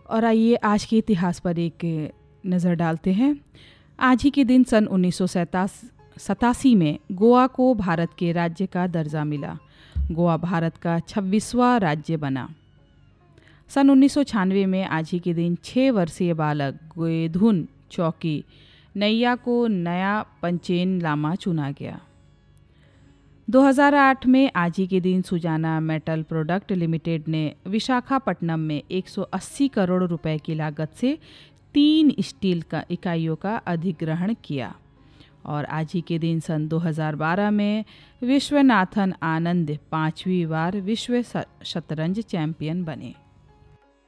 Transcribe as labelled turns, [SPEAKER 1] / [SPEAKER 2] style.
[SPEAKER 1] और आइए आज के इतिहास पर एक नज़र डालते हैं। आज ही के दिन सन 1987 में गोवा को भारत के राज्य का दर्जा मिला। गोवा भारत का 26वां राज्य बना। सन 1996 में आज ही के दिन 6 वर्षीय बालक गोएधुन चौकी नैया को नया पंचेन लामा चुना गया। 2008 में आज ही के दिन सुजाना मेटल प्रोडक्ट लिमिटेड ने विशाखापट्टनम में 180 करोड़ रुपए की लागत से 3 स्टील इकाइयों का अधिग्रहण किया। और आज ही के दिन सन 2012 में विश्वनाथन आनंद 5वीं बार विश्व शतरंज चैंपियन बने।